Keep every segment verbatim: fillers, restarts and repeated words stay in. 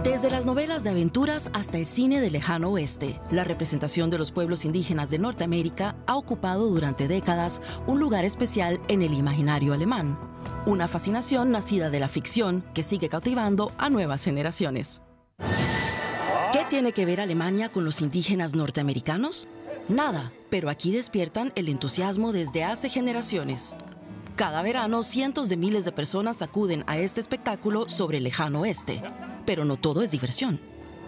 Desde las novelas de aventuras hasta el cine del lejano oeste, la representación de los pueblos indígenas de Norteamérica ha ocupado durante décadas un lugar especial en el imaginario alemán. Una fascinación nacida de la ficción que sigue cautivando a nuevas generaciones. ¿Qué tiene que ver Alemania con los indígenas norteamericanos? Nada, pero aquí despiertan el entusiasmo desde hace generaciones. Cada verano, cientos de miles de personas acuden a este espectáculo sobre el lejano oeste. Pero no todo es diversión.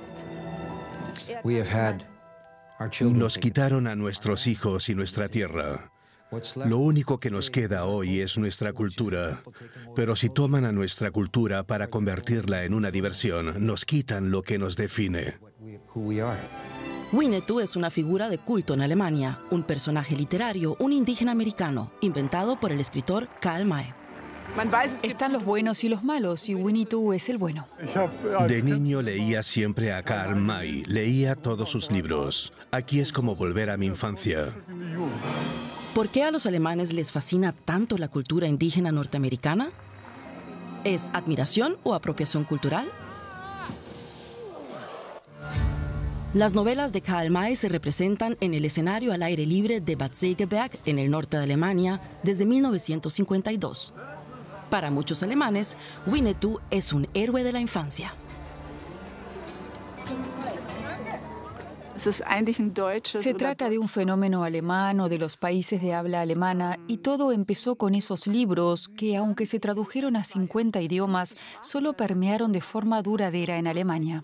Nos quitaron a nuestros hijos y nuestra tierra. Lo único que nos queda hoy es nuestra cultura. Pero si toman a nuestra cultura para convertirla en una diversión, nos quitan lo que nos define. Winnetou es una figura de culto en Alemania, un personaje literario, un indígena americano, inventado por el escritor Karl May. Están los buenos y los malos, y Winnetou es el bueno. De niño leía siempre a Karl May, leía todos sus libros. Aquí es como volver a mi infancia. ¿Por qué a los alemanes les fascina tanto la cultura indígena norteamericana? ¿Es admiración o apropiación cultural? Las novelas de Karl May se representan en el escenario al aire libre de Bad Segeberg, en el norte de Alemania, desde mil novecientos cincuenta y dos. Para muchos alemanes, Winnetou es un héroe de la infancia. Se trata de un fenómeno alemán o de los países de habla alemana, y todo empezó con esos libros que, aunque se tradujeron a cincuenta idiomas, solo permearon de forma duradera en Alemania.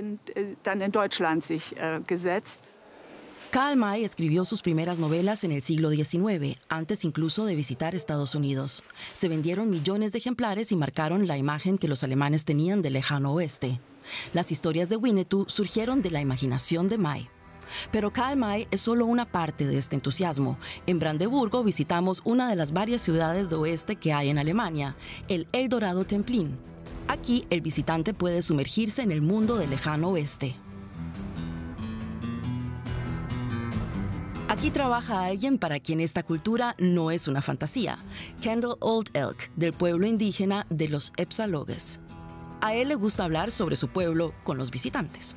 Karl May escribió sus primeras novelas en el siglo diecinueve, antes incluso de visitar Estados Unidos. Se vendieron millones de ejemplares y marcaron la imagen que los alemanes tenían del lejano oeste. Las historias de Winnetou surgieron de la imaginación de May. Pero Karl May es solo una parte de este entusiasmo. En Brandeburgo visitamos una de las varias ciudades de oeste que hay en Alemania, el Eldorado Templin. Aquí el visitante puede sumergirse en el mundo del lejano oeste. Aquí trabaja alguien para quien esta cultura no es una fantasía, Kendall Old Elk, del pueblo indígena de los Epsalogues. A él le gusta hablar sobre su pueblo con los visitantes.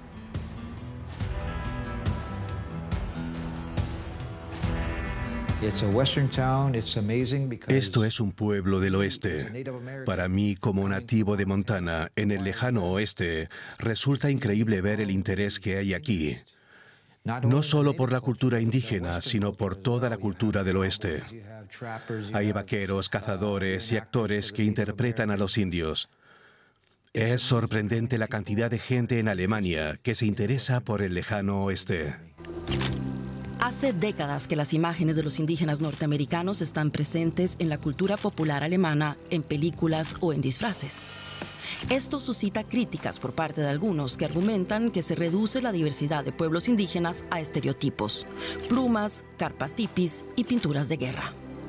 Esto es un pueblo del oeste. Para mí, como nativo de Montana, en el lejano oeste, resulta increíble ver el interés que hay aquí. No solo por la cultura indígena, sino por toda la cultura del oeste. Hay vaqueros, cazadores y actores que interpretan a los indios. Es sorprendente la cantidad de gente en Alemania que se interesa por el lejano oeste. Hace décadas que las imágenes de los indígenas norteamericanos están presentes en la cultura popular alemana, en películas o en disfraces. Esto suscita críticas por parte de algunos que argumentan que se reduce la diversidad de pueblos indígenas a estereotipos, plumas, carpas tipis y pinturas de guerra.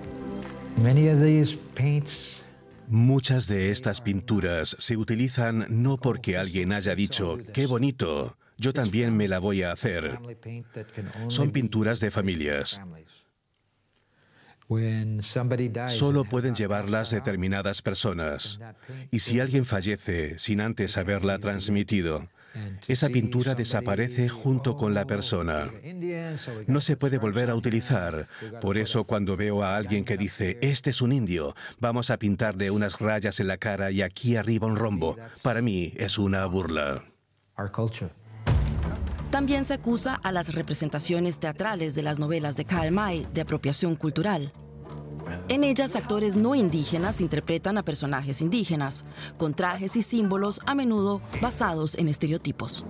Muchas de estas pinturas se utilizan no porque alguien haya dicho ¡qué bonito! Yo también me la voy a hacer. Son pinturas de familias. Solo pueden llevarlas determinadas personas. Y si alguien fallece sin antes haberla transmitido, esa pintura desaparece junto con la persona. No se puede volver a utilizar. Por eso, cuando veo a alguien que dice, este es un indio, vamos a pintarle unas rayas en la cara y aquí arriba un rombo, para mí es una burla. También se acusa a las representaciones teatrales de las novelas de Karl May de apropiación cultural. En ellas, actores no indígenas interpretan a personajes indígenas, con trajes y símbolos a menudo basados en estereotipos.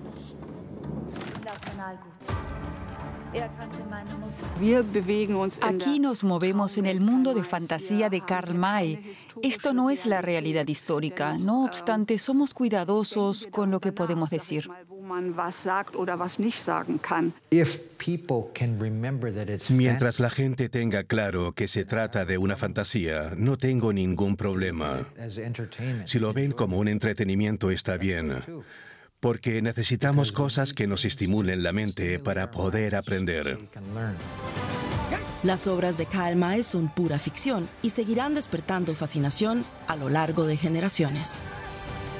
Aquí nos movemos en el mundo de fantasía de Karl May. Esto no es la realidad histórica. No obstante, somos cuidadosos con lo que podemos decir. Mientras la gente tenga claro que se trata de una fantasía, no tengo ningún problema. Si lo ven como un entretenimiento, está bien. Porque necesitamos cosas que nos estimulen la mente para poder aprender. Las obras de Karl May son pura ficción y seguirán despertando fascinación a lo largo de generaciones.